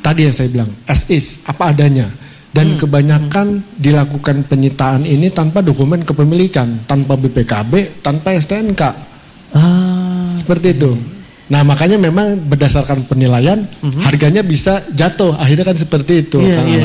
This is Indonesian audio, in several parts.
tadi yang saya bilang as is, apa adanya. Dan kebanyakan dilakukan penyitaan ini tanpa dokumen kepemilikan, tanpa BPKB, tanpa STNK. Seperti itu. Nah makanya memang berdasarkan penilaian harganya bisa jatuh. Akhirnya kan seperti itu.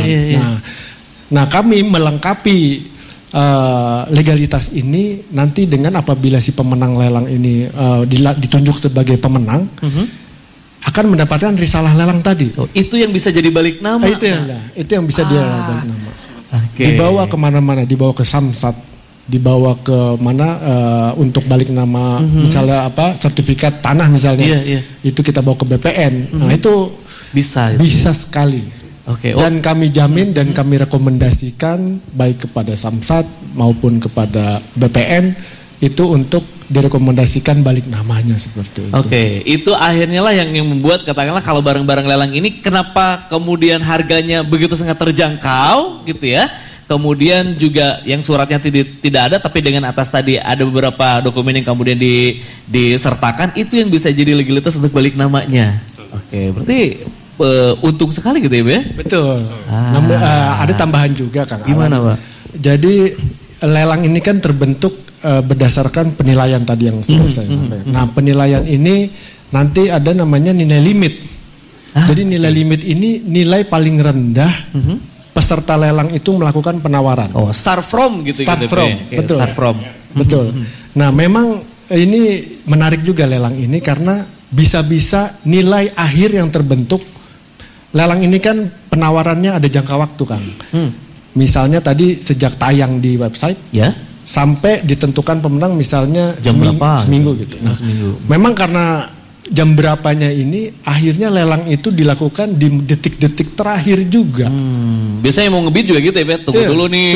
Nah kami melengkapi legalitas ini nanti dengan apabila si pemenang lelang ini ditunjuk sebagai pemenang. Akan mendapatkan risalah lelang tadi. Itu yang bisa jadi balik nama. Itu yang bisa dia balik nama. Dibawa kemana-mana, dibawa ke Samsat, dibawa ke mana untuk balik nama, misalnya sertifikat tanah misalnya, itu kita bawa ke BPN. Nah itu bisa sekali. Dan kami jamin dan kami rekomendasikan baik kepada Samsat maupun kepada BPN itu untuk direkomendasikan balik namanya seperti itu. Itu akhirnya lah yang membuat katakanlah kalau barang-barang lelang ini kenapa kemudian harganya begitu sangat terjangkau gitu ya. Kemudian juga yang suratnya tidak ada tapi dengan atas tadi ada beberapa dokumen yang kemudian disertakan, itu yang bisa jadi legalitas untuk balik namanya. Berarti untung sekali gitu ya, Be? Betul. Ada tambahan juga Kang. Gimana, Pak? Jadi lelang ini kan terbentuk berdasarkan penilaian tadi yang sudah saya sampaikan. Nah penilaian ini nanti ada namanya nilai limit. Jadi nilai limit ini nilai paling rendah peserta lelang itu melakukan penawaran. Start from gitu. Start from, betul. Start from. Betul. Nah memang ini menarik juga lelang ini karena bisa-bisa nilai akhir yang terbentuk. Lelang ini kan penawarannya ada jangka waktu Kang. Misalnya tadi sejak tayang di website. Sampai ditentukan pemenang misalnya jam berapa seminggu gitu. Nah, memang karena jam berapanya ini akhirnya lelang itu dilakukan di detik-detik terakhir juga. Biasanya mau ngebid juga gitu ya, Bet. Tunggu dulu nih.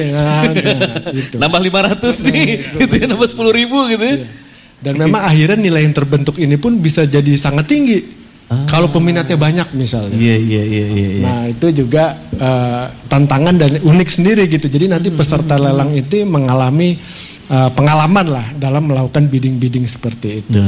Gitu. Nambah 500 nih, gitu ya, nambah 10.000 gitu ya. Dan memang akhirnya nilai yang terbentuk ini pun bisa jadi sangat tinggi. Kalau peminatnya banyak misalnya. Nah itu juga tantangan dan unik sendiri gitu. Jadi nanti peserta lelang itu mengalami pengalaman lah dalam melakukan bidding-bidding seperti itu.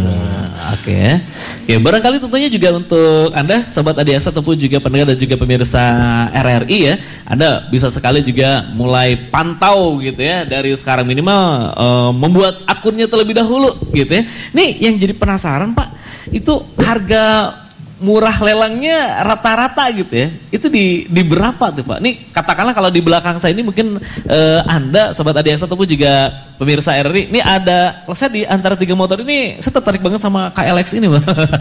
Barangkali tentunya juga untuk Anda Sobat Adiaksa ataupun juga pendengar dan juga pemirsa RRI ya, Anda bisa sekali juga mulai pantau gitu ya dari sekarang minimal membuat akunnya terlebih dahulu gitu ya. Nih yang jadi penasaran Pak, itu harga murah lelangnya rata-rata gitu ya, itu di berapa tuh Pak? Nih katakanlah kalau di belakang saya ini mungkin Anda Sobat Adiaksa ataupun juga pemirsa RRI, ini ada, kalau saya di antara 3 motor ini saya tertarik banget sama KLX ini Pak.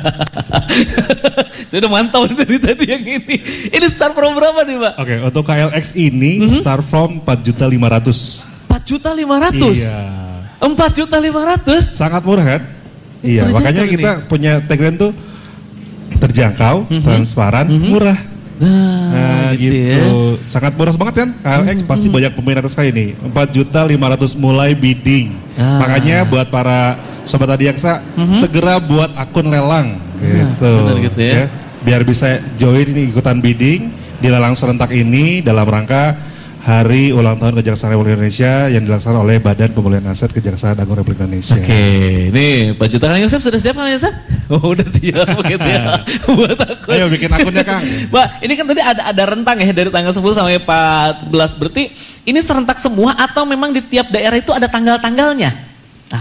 Saya udah mantau dari tadi yang ini. Ini start from berapa nih Pak? Untuk KLX ini start from 4.500.000. 4.500.000? Iya. 4.500.000? Sangat murah kan? Iya, makanya kita punya tagline tuh terjangkau, transparan, murah. Nah gitu. Ya. Sangat murah banget kan? KLX pasti banyak peminat sekali nih. 4.500.000 mulai bidding. Makanya buat para Sobat Adiaksa segera buat akun lelang gitu. Benar gitu ya. Biar bisa join ini ikutan bidding di lelang serentak ini dalam rangka Hari Ulang Tahun Kejaksaan Republik Indonesia yang dilaksanakan oleh Badan Pemulihan Aset Kejaksaan Agung Republik Indonesia. Nih Pak Juta, Kang Yosef sudah siap Kang Yosef? Udah siap begitu ya. Buat akun. Ayo bikin akunnya Kang. Mbak, ini kan tadi ada rentang ya dari tanggal 10 sampai 14. Berarti ini serentak semua atau memang di tiap daerah itu ada tanggal-tanggalnya?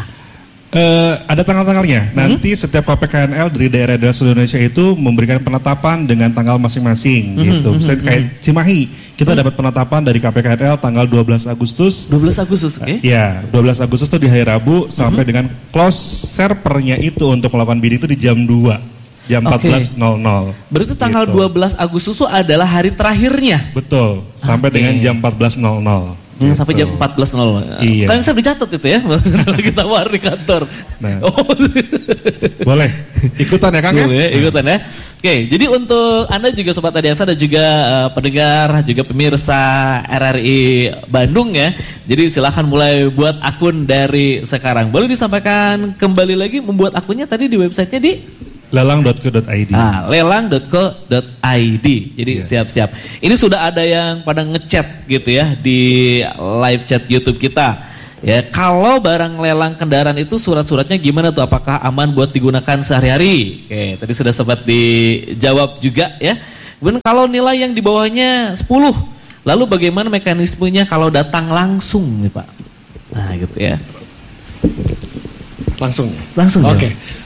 Ada tanggal-tanggalnya. Nanti setiap KPKNL dari daerah-daerah seluruh Indonesia itu memberikan penetapan dengan tanggal masing-masing gitu. Misalnya kayak Cimahi, kita dapat penetapan dari KPKNL tanggal 12 Agustus. 12 Agustus, oke? Iya, 12 Agustus itu di hari Rabu sampai dengan close servernya itu untuk melakukan bidding itu di jam 2. Jam 14.00. Berarti tanggal gitu. 12 Agustus itu adalah hari terakhirnya? Betul, sampai dengan jam 14.00. Gitu. Sampai jam 14.00. Iya. Kan saya dicatat itu ya, kita war di kantor. Nah. Boleh ikutan ya Kang ya? Ikutan ya. Oke, jadi untuk Anda juga Sobat Adiaksa dan juga pendengar, juga pemirsa RRI Bandung ya. Jadi silahkan mulai buat akun dari sekarang. Boleh disampaikan kembali lagi membuat akunnya tadi di websitenya di lelang.co.id. Lelang.co.id. Jadi siap-siap. Ini sudah ada yang pada ngechat gitu ya di live chat YouTube kita. Ya, kalau barang lelang kendaraan itu surat-suratnya gimana tuh? Apakah aman buat digunakan sehari-hari? Oke, tadi sudah sempat dijawab juga ya. Kemudian kalau nilai yang di bawahnya 10, lalu bagaimana mekanismenya kalau datang langsung nih Pak? Nah gitu ya. Langsung. Langsung. Oke.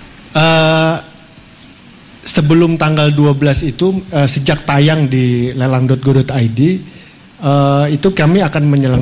Sebelum tanggal 12 itu sejak tayang di lelang.go.id itu kami akan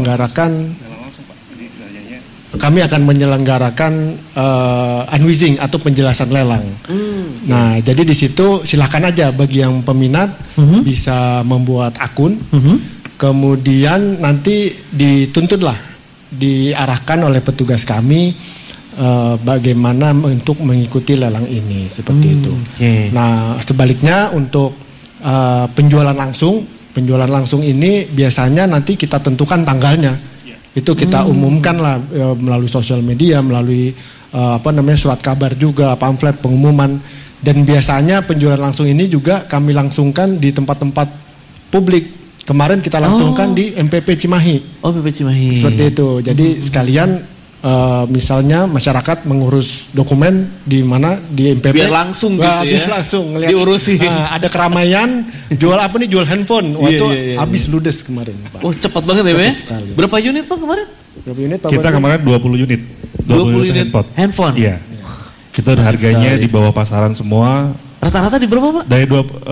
menyelenggarakan unwizing atau penjelasan lelang. Nah, jadi di situ silakan aja bagi yang peminat bisa membuat akun. Kemudian nanti dituntutlah, diarahkan oleh petugas kami bagaimana untuk mengikuti lelang ini seperti itu. Okay. Nah, sebaliknya untuk penjualan langsung ini biasanya nanti kita tentukan tanggalnya. Itu kita umumkan lah melalui sosial media, melalui surat kabar juga, pamflet pengumuman. Dan biasanya penjualan langsung ini juga kami langsungkan di tempat-tempat publik. Kemarin kita langsungkan di MPP Cimahi. Oh, MPP Cimahi. Seperti itu. Jadi sekalian misalnya masyarakat mengurus dokumen di mana di MPP. Biar langsung gitu ya. Biar langsung ngeliat, diurusin. Ada keramaian, jual apa nih? Jual handphone. Waktu habis ludes kemarin, Pak. Oh, cepat banget ya, Pak. Sekali. Berapa unit Pak kemarin? Berapa unit Pak? Kita kemarin 20 unit. 20 unit handphone. Iya. Kita harganya di bawah pasaran semua. Rata-rata di berapa Pak? Dari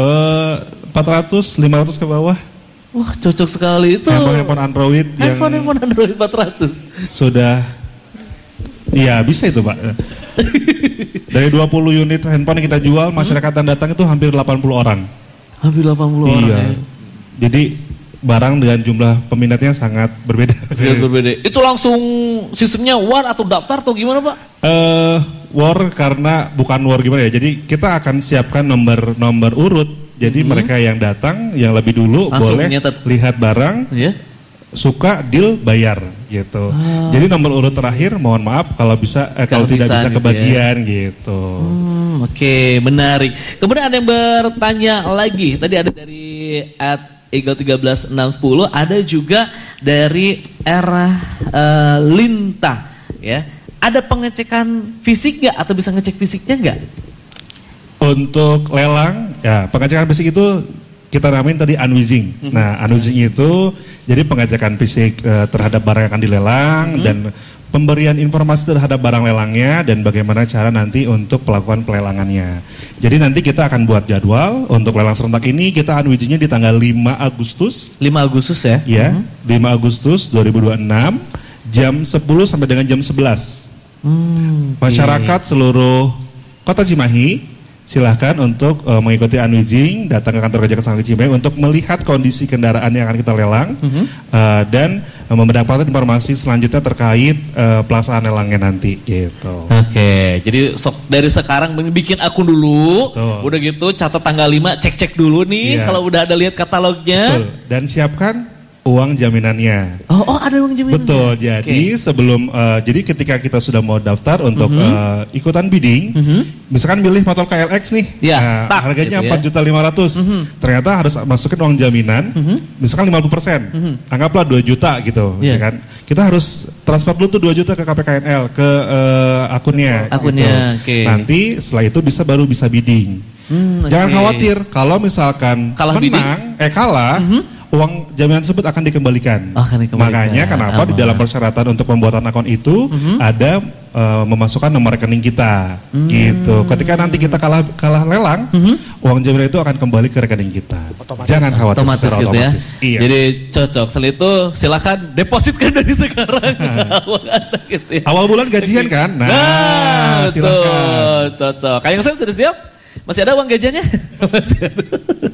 400, 500 ke bawah. Wah, cocok sekali itu. Handphone Android Handphone Android 400. Sudah. Iya bisa itu Pak. Dari 20 unit handphone yang kita jual, masyarakat yang datang itu hampir 80 orang. Hampir 80 orang ya. Jadi barang dengan jumlah peminatnya sangat berbeda. Sangat berbeda. Itu langsung sistemnya war atau daftar atau gimana Pak? War karena bukan war gimana ya. Jadi kita akan siapkan nomor urut. Jadi mereka yang datang yang lebih dulu langsung boleh lihat barang. Suka deal bayar gitu. Jadi nomor urut terakhir mohon maaf kalau bisa kalau tidak bisa kebagian gitu. Oke, menarik. Kemudian ada yang bertanya lagi. Tadi ada dari @eagle13610, ada juga dari era Linta ya. Ada pengecekan fisik nggak atau bisa ngecek fisiknya nggak? Untuk lelang ya, pengecekan fisik itu kita namain tadi unwizing. Nah, unwizing itu jadi pengecekan fisik terhadap barang yang akan dilelang dan pemberian informasi terhadap barang lelangnya dan bagaimana cara nanti untuk melakukan pelelangannya. Jadi nanti kita akan buat jadwal untuk lelang serentak ini. Kita unwizingnya di tanggal 5 Agustus. 5 Agustus ya? Ya, 5 Agustus 2026 jam 10 sampai dengan jam 11. Masyarakat seluruh Kota Cimahi silahkan untuk mengikuti unwizing, datang ke kantor Kejaksaan Cimahi untuk melihat kondisi kendaraan yang akan kita lelang dan mendapatkan informasi selanjutnya terkait pelaksanaan lelangnya nanti gitu. Oke, jadi dari sekarang bikin akun dulu, udah gitu catat tanggal 5, cek-cek dulu nih kalau udah ada lihat katalognya. Betul. Dan siapkan uang jaminannya. Oh ada uang jaminannya. Betul. Jadi sebelum jadi ketika kita sudah mau daftar untuk ikutan bidding, misalkan pilih motor KLX nih, harganya 4.500.000. Ternyata harus masukin uang jaminan, misalkan 50%. Anggaplah 2 juta gitu, misalkan. Kita harus transfer dulu tuh 2 juta ke KPKNL ke akunnya. Gitu. Nanti setelah itu baru bisa bidding. Jangan khawatir kalau misalkan kalah, uang jaminan tersebut akan dikembalikan. Makanya kenapa di dalam persyaratan untuk pembuatan akun itu ada memasukkan nomor rekening kita, gitu. Ketika nanti kita kalah lelang, uang jaminan itu akan kembali ke rekening kita. Jangan khawatir. Otomatis gitu ya. Iya. Jadi cocok. Setelah itu silakan depositkan dari sekarang. Gitu ya. Awal bulan gajian kan? Nah silakan. Cocok. Kayak saya sudah siap? Masih ada uang gajiannya? Masih ada.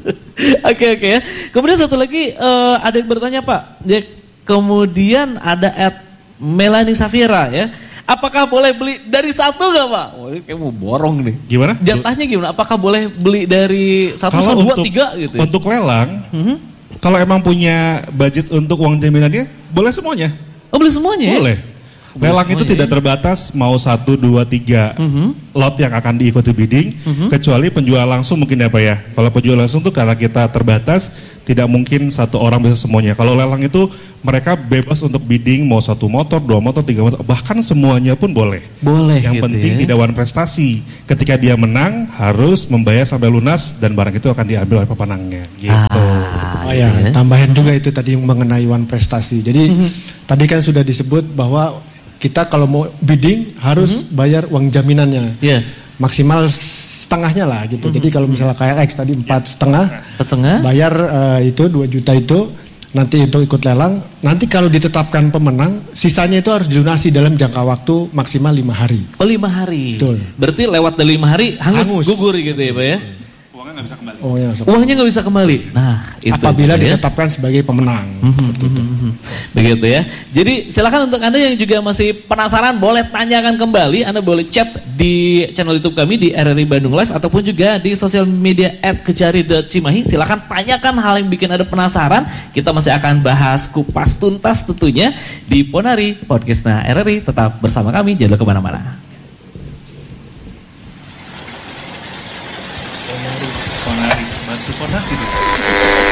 Oke ya. Kemudian satu lagi ada yang bertanya Pak. Kemudian ada Melanie Safira ya. Apakah boleh beli dari satu nggak Pak? Oh ini kayak mau borong nih. Gimana? Jatahnya gimana? Apakah boleh beli dari satu, dua, tiga gitu? Ya? Untuk lelang, kalau emang punya budget untuk uang jaminannya, boleh semuanya. Oh boleh semuanya? Boleh. Lelang itu tidak terbatas mau 1, 2, 3 lot yang akan diikuti bidding, kecuali penjual langsung mungkin ya Pak ya. Kalau penjual langsung tuh karena kita terbatas, tidak mungkin satu orang bisa semuanya. Kalau lelang itu mereka bebas untuk bidding mau 1 motor, 2 motor, 3 motor, bahkan semuanya pun boleh. Boleh. Yang gitu penting ya. tidak wan prestasi. Ketika dia menang harus membayar sampai lunas dan barang itu akan diambil oleh pemenangnya. Gitu. Oh ya, tambahan juga itu tadi mengenai wan prestasi. Jadi tadi kan sudah disebut bahwa kita kalau mau bidding harus bayar uang jaminannya. Iya. Maksimal setengahnya lah gitu. Jadi kalau misalnya KLX tadi 4,5 bayar itu 2 juta itu nanti untuk ikut lelang. Nanti kalau ditetapkan pemenang, sisanya itu harus dilunasi dalam jangka waktu maksimal 5 hari. Oh 5 hari. Betul. Berarti lewat dari 5 hari hangus. Gugur gitu ya Pak ya. Uangnya nggak bisa kembali. Oh ya. Uangnya nggak bisa kembali. Nah, itu apabila ya. ditetapkan sebagai pemenang. Begitu ya. Jadi silakan untuk Anda yang juga masih penasaran boleh tanyakan kembali. Anda boleh chat di channel YouTube kami di RRI Bandung Live ataupun juga di sosial media @kejari.cimahi. Silakan tanyakan hal yang bikin Anda penasaran. Kita masih akan bahas kupas tuntas tentunya di Ponari Podcastnya RRI. Tetap bersama kami, jangan kemana-mana.